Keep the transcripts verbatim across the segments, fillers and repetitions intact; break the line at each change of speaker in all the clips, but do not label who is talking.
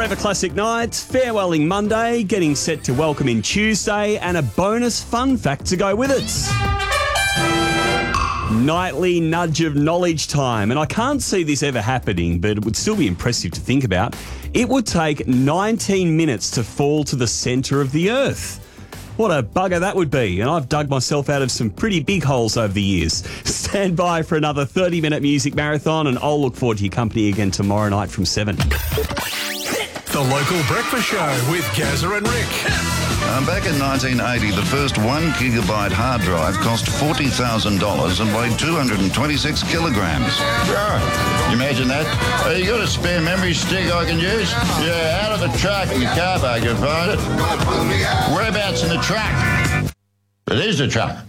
Over classic nights, farewelling Monday, getting set to welcome in Tuesday, and a bonus fun fact to go with it. Nightly nudge of knowledge time, and I can't see this ever happening, but it would still be impressive to think about. It would take nineteen minutes to fall to the centre of the Earth. What a bugger that would be, and I've dug myself out of some pretty big holes over the years. Stand by for another thirty minute music marathon, and I'll look forward to your company again tomorrow night from seven.
The Local Breakfast Show with Gazza and Rick.
Um, back in nineteen eighty, the first one gigabyte hard drive cost forty thousand dollars and weighed two hundred twenty-six kilograms.
Sure. You imagine that? Oh, you got a spare memory stick I can use? Yeah, out of the truck in the car park, you find it. Whereabouts in the truck? It is the truck.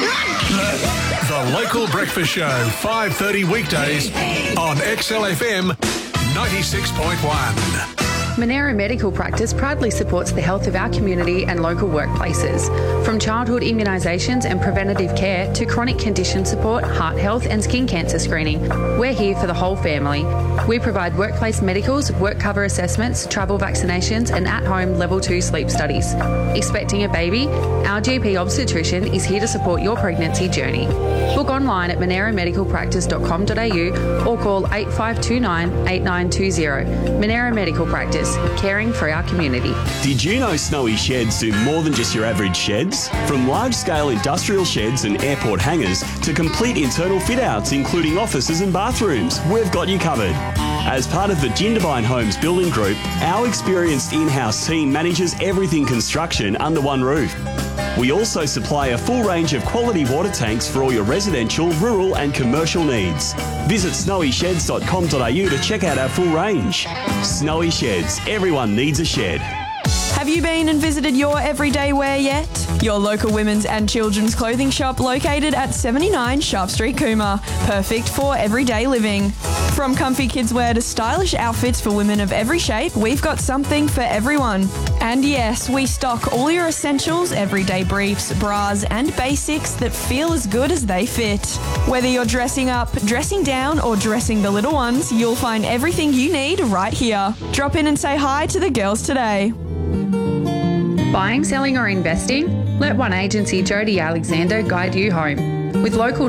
The Local Breakfast Show, five thirty weekdays on X L F M ninety-six point one.
Monera Medical Practice proudly supports the health of our community and local workplaces. From childhood immunisations and preventative care to chronic condition support, heart health and skin cancer screening, we're here for the whole family. We provide workplace medicals, work cover assessments, travel vaccinations and at-home level two sleep studies. Expecting a baby? Our G P obstetrician is here to support your pregnancy journey. Book online at monera medical practice dot com dot a u or call eight five two nine, eight nine two zero. Monera Medical Practice, caring for our community.
Did you know Snowy Sheds do more than just your average sheds? From large-scale industrial sheds and airport hangars to complete internal fit-outs, including offices and bathrooms, we've got you covered. As part of the Jindabyne Homes Building Group, our experienced in-house team manages everything construction under one roof. We also supply a full range of quality water tanks for all your residential, rural and commercial needs. Visit snowy sheds dot com dot a u to check out our full range. Snowy Sheds, everyone needs a shed.
Have you been and visited your everyday wear yet? Your local women's and children's clothing shop located at seventy-nine Sharp Street, Cooma. Perfect for everyday living. From comfy kids wear to stylish outfits for women of every shape, we've got something for everyone. And yes, we stock all your essentials, everyday briefs, bras and basics that feel as good as they fit. Whether you're dressing up, dressing down or dressing the little ones, you'll find everything you need right here. Drop in and say hi to the girls today.
Buying, selling or investing? Let One Agency Jody Alexander guide you home. With local